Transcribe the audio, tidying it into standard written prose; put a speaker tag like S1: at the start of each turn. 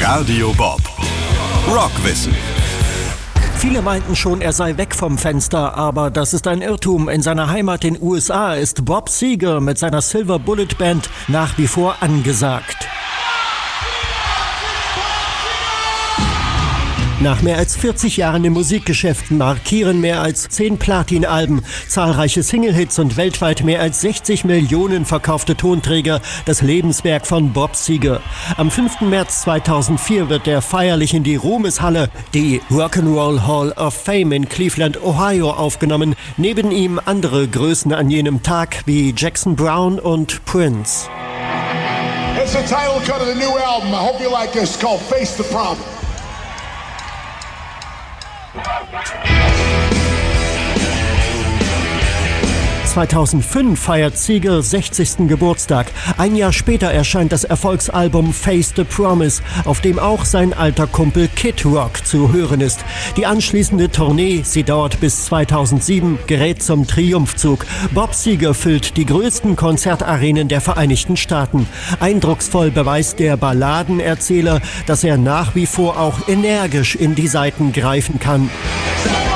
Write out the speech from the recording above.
S1: Radio Bob. Rockwissen.
S2: Viele meinten schon, er sei weg vom Fenster, aber das ist ein Irrtum. In seiner Heimat in den USA ist Bob Seger mit seiner Silver Bullet Band nach wie vor angesagt. Nach mehr als 40 Jahren im Musikgeschäft markieren mehr als 10 Platin-Alben, zahlreiche Single-Hits und weltweit mehr als 60 Millionen verkaufte Tonträger das Lebenswerk von Bob Seger. Am 5. März 2004 wird er feierlich in die Ruhmeshalle, die Rock'n'Roll Hall of Fame in Cleveland, Ohio, aufgenommen. Neben ihm andere Größen an jenem Tag wie Jackson Browne und Prince.
S3: It's the title cut of the new album. I hope you like this. It's called Face the Problem.
S2: 2005 feiert Seger 60. Geburtstag. Ein Jahr später erscheint das Erfolgsalbum Face the Promise, auf dem auch sein alter Kumpel Kid Rock zu hören ist. Die anschließende Tournee, sie dauert bis 2007, gerät zum Triumphzug. Bob Seger füllt die größten Konzertarenen der Vereinigten Staaten. Eindrucksvoll beweist der Balladenerzähler, dass er nach wie vor auch energisch in die Saiten greifen kann.